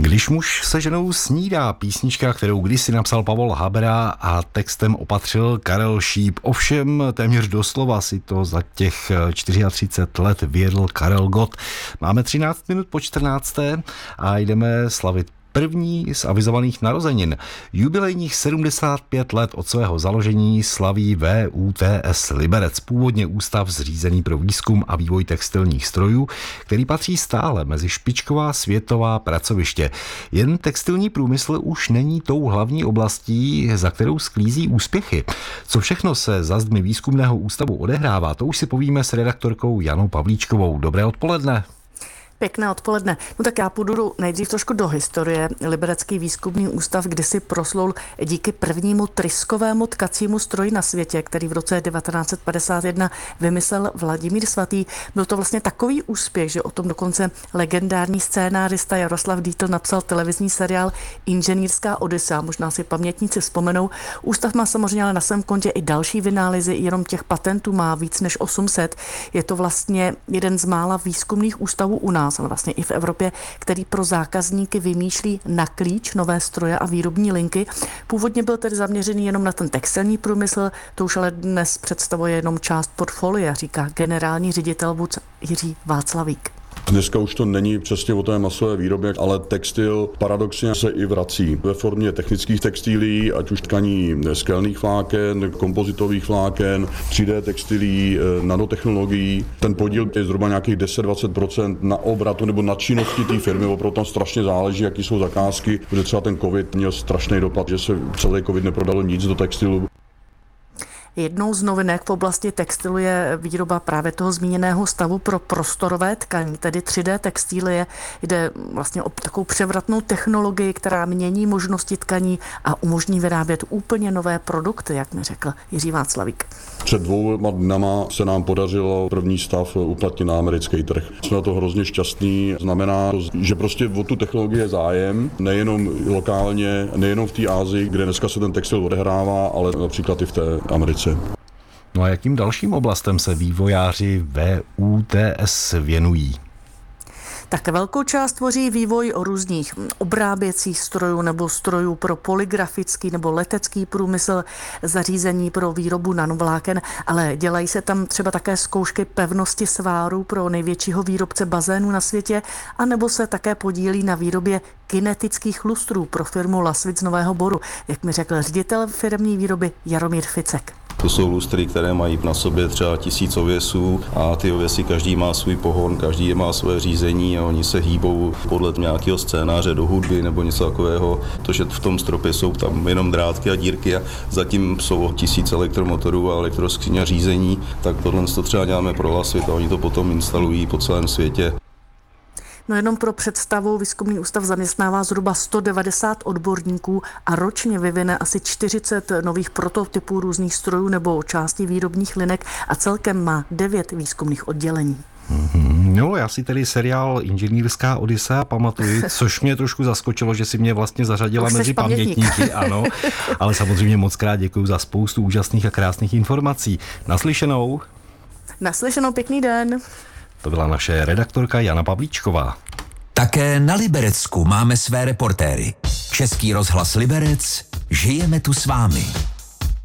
Když muž se ženou snídá, písnička, kterou kdysi napsal Pavol Habera a textem opatřil Karel Šíp. Ovšem téměř doslova si to za těch 34 let vyjedl Karel Gott. Máme 13 minut po 14. a jdeme slavit první z avizovaných narozenin. Jubilejních 75 let od svého založení slaví VÚTS Liberec, původně ústav zřízený pro výzkum a vývoj textilních strojů, který patří stále mezi špičková světová pracoviště. Jen textilní průmysl už není tou hlavní oblastí, za kterou sklízí úspěchy. Co všechno se za zdmi výzkumného ústavu odehrává, to už si povíme s redaktorkou Janou Pavlíčkovou. Dobré odpoledne. Pěkné odpoledne. No tak já půjdu nejdřív trošku do historie. Liberecký výzkumný ústav kdysi proslul díky prvnímu tryskovému tkacímu stroji na světě, který v roce 1951 vymyslel Vladimír Svatý. Byl to vlastně takový úspěch, že o tom dokonce legendární scénárista Jaroslav Dýtl napsal televizní seriál Inženýrská Odyssea. Možná si pamětníci vzpomenou. Ústav má samozřejmě ale na svém kontě i další vynálezy, jenom těch patentů má víc než 800. Je to vlastně jeden z mála výzkumných ústavů u nás, ale vlastně i v Evropě, který pro zákazníky vymýšlí na klíč nové stroje a výrobní linky. Původně byl tedy zaměřený jenom na ten textilní průmysl, to už ale dnes představuje jenom část portfolia, říká generální ředitel VÚTS Jiří Václavík. Dneska už to není přesně o té masové výrobě, ale textil paradoxně se i vrací ve formě technických textilí, ať už tkaní skelných vláken, kompozitových vláken, 3D textilí, nanotechnologií. Ten podíl je zhruba nějakých 10-20% na obratu nebo na činnosti té firmy, opravdu tam strašně záleží, jaký jsou zakázky, protože třeba ten covid měl strašný dopad, že se celý covid neprodalo nic do textilu. Jednou z novinek v oblasti textilu je výroba právě toho zmíněného stavu pro prostorové tkaní, tedy 3D textilie. Jde vlastně o takovou převratnou technologii, která mění možnosti tkaní a umožní vyrábět úplně nové produkty, jak mi řekl Jiří Václavík. Před 2 dnama se nám podařilo první stav uplatnit na americký trh. Jsme na to hrozně šťastní. Znamená, že prostě o tu technologii je zájem, nejenom lokálně, nejenom v té Asii, kde dneska se ten textil odehrává, ale například i v té Americe. No a jakým dalším oblastem se vývojáři VÚTS věnují? Tak velkou část tvoří vývoj o různých obráběcích strojů nebo strojů pro polygrafický nebo letecký průmysl, zařízení pro výrobu nanovláken, ale dělají se tam třeba také zkoušky pevnosti svárů pro největšího výrobce bazénů na světě, anebo se také podílí na výrobě kinetických lustrů pro firmu Lasvit z Nového Boru, jak mi řekl ředitel firemní výroby Jaromír Ficek. To jsou lustry, které mají na sobě třeba 1000 ověsů a ty ověsy každý má svůj pohon, každý má své řízení a oni se hýbou podle nějakého scénáře do hudby nebo něco takového. To, že v tom stropě jsou tam jenom drátky a dírky a zatím jsou 1000 elektromotorů a elektroskříň řízení, tak tohle to třeba děláme pro Lasvit a oni to potom instalují po celém světě. No jenom pro představu, výzkumný ústav zaměstnává zhruba 190 odborníků a ročně vyvine asi 40 nových prototypů různých strojů nebo částí výrobních linek a celkem má 9 výzkumných oddělení. No, já si tedy seriál Inženýrská Odyssea pamatuji, což mě trošku zaskočilo, že si mě vlastně zařadila mezi pamětníky, ano, ale samozřejmě moc krát děkuji za spoustu úžasných a krásných informací. Naslyšenou. Naslyšenou, pěkný den. To byla naše redaktorka Jana Pavlíčková. Také na Liberecku máme své reportéry. Český rozhlas Liberec, žijeme tu s vámi.